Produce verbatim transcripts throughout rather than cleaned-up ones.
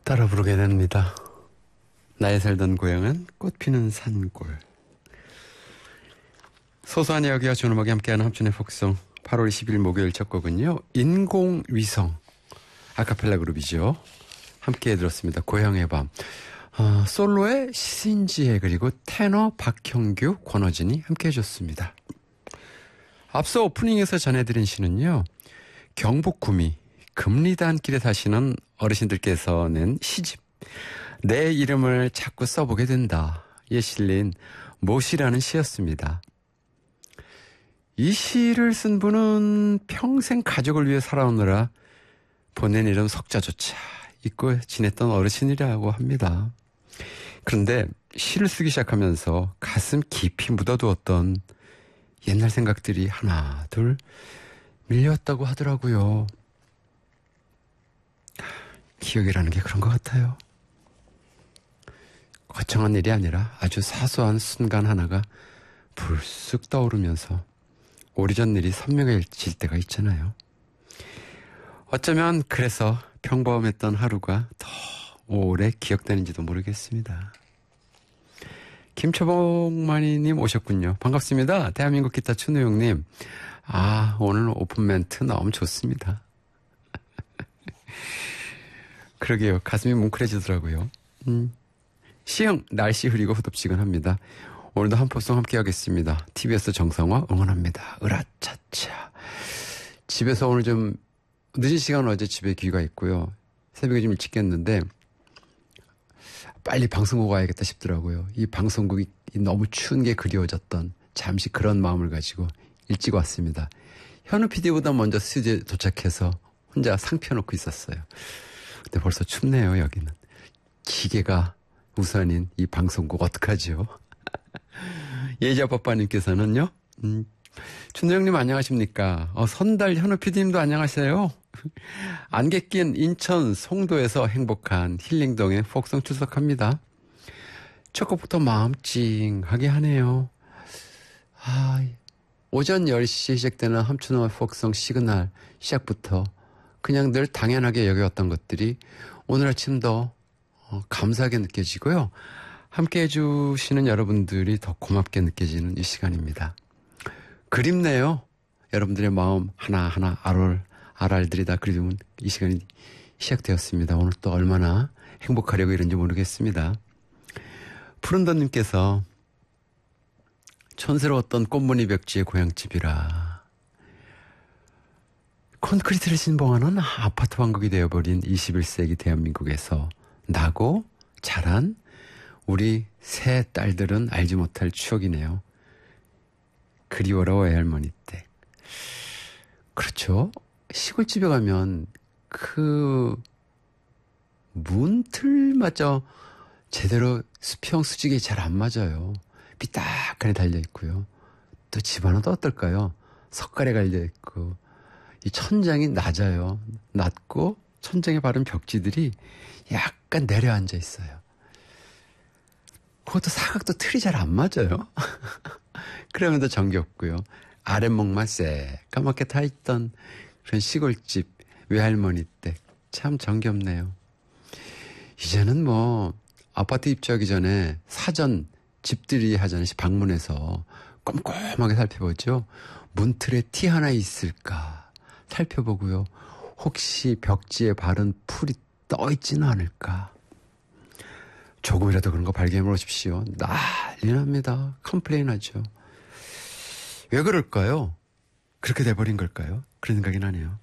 따라 부르게 됩니다. 나의 살던 고향은 꽃피는 산골. 소소한 이야기와 좋은 음악이 함께하는 함춘의 폭성. 팔월 이십일 목요일 첫 곡은요, 인공위성 아카펠라 그룹이죠. 함께 들었습니다. 고향의 밤. 어, 솔로의 신지혜 그리고 테너 박형규, 권어진이 함께 해줬습니다. 앞서 오프닝에서 전해드린 시는요, 경복구미 금리단길에 사시는 어르신들께서 낸 시집 내 이름을 자꾸 써보게 된다에 실린 모시라는 시였습니다. 이 시를 쓴 분은 평생 가족을 위해 살아오느라 보낸 이름 석자조차 잊고 지냈던 어르신이라고 합니다. 그런데 시를 쓰기 시작하면서 가슴 깊이 묻어두었던 옛날 생각들이 하나 둘 밀려왔다고 하더라고요. 기억이라는 게 그런 것 같아요. 거창한 일이 아니라 아주 사소한 순간 하나가 불쑥 떠오르면서 오래전 일이 선명해질 때가 있잖아요. 어쩌면 그래서 평범했던 하루가 더 오래 기억되는지도 모르겠습니다. 김초봉마니님 오셨군요. 반갑습니다. 대한민국 기타 춘우용님. 아, 오늘 오픈 멘트 너무 좋습니다. 그러게요. 가슴이 뭉클해지더라고요. 음. 시흥 날씨 흐리고 후덥지근합니다. 오늘도 한 포송 함께 하겠습니다. 티비에스 정성화 응원합니다. 으라차차. 집에서 오늘 좀 늦은 시간 어제 집에 귀가 있고요. 새벽에 좀 일찍 깼는데 빨리 방송국 와야겠다 싶더라고요. 이 방송국이 너무 추운 게 그리워졌던 잠시 그런 마음을 가지고 일찍 왔습니다. 현우 피디보다 먼저 스튜디오에 도착해서 혼자 상 펴놓고 있었어요. 근데 벌써 춥네요, 여기는. 기계가 우선인 이 방송국 어떡하죠? 예지아빠빠님께서는요, 음, 춘우형님 안녕하십니까? 어, 선달 현우 피디님도 안녕하세요. 안개 낀 인천 송도에서 행복한 힐링동에 폭성 출석합니다. 첫 곡부터 마음 찡하게 하네요. 아, 오전 열 시에 시작되는 함춘호의 폭성 시그널 시작부터 그냥 늘 당연하게 여겨왔던 것들이 오늘 아침 더 어, 감사하게 느껴지고요. 함께 해주시는 여러분들이 더 고맙게 느껴지는 이 시간입니다. 그립네요. 여러분들의 마음 하나하나 알알, 알알들이 다 그리운 이 시간이 시작되었습니다. 오늘 또 얼마나 행복하려고 이런지 모르겠습니다. 푸른더님께서 촌스러웠던 꽃무늬 벽지의 고향집이라 콘크리트를 신봉하는 아파트 왕국이 되어버린 이십일 세기 대한민국에서 나고 자란 우리 세 딸들은 알지 못할 추억이네요. 그리워라 외할머니 댁. 그렇죠. 시골집에 가면 그 문틀마저 제대로 수평 수직이 잘 안 맞아요. 삐딱하게 달려있고요. 또 집안은 또 어떨까요? 석가래 갈려있고 이 천장이 낮아요. 낮고 천장에 바른 벽지들이 약간 내려앉아 있어요. 그것도 사각도 틀이 잘 안 맞아요. 그러면도 정겹고요. 아랫목만 새까맣게 타있던 그런 시골집 외할머니 댁 참 정겹네요. 이제는 뭐 아파트 입주하기 전에 사전 집들이 하잖아요. 방문해서 꼼꼼하게 살펴보죠. 문틀에 티 하나 있을까 살펴보고요. 혹시 벽지에 바른 풀이 떠있지는 않을까. 조금이라도 그런 거 발견해 보십시오. 난리 납니다. 컴플레인 하죠. 왜 그럴까요? 그렇게 돼버린 걸까요? 그런 생각이 나네요.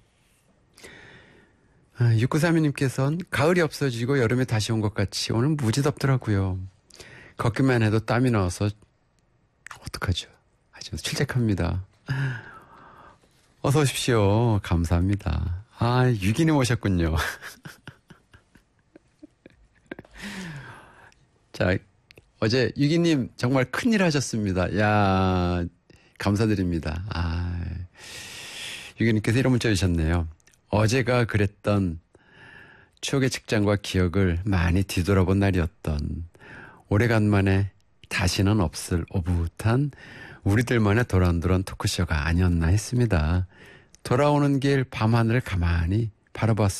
아, 육구삼이님께서는 가을이 없어지고 여름에 다시 온 것 같이 오늘 무지 덥더라고요. 걷기만 해도 땀이 나와서 어떡하죠? 아주 출첵합니다. 어서 오십시오. 감사합니다. 아, 유기님 오셨군요. 자, 어제 유기님 정말 큰일 하셨습니다. 야, 감사드립니다. 아, 유기님께서 이런 문자 주셨네요. 어제가 그랬던 추억의 직장과 기억을 많이 뒤돌아본 날이었던 오래간만에 다시는 없을 오붓한 우리들만의 도란도란 토크쇼가 아니었나 했습니다. 돌아오는 길 밤하늘을 가만히 바라봤습니다.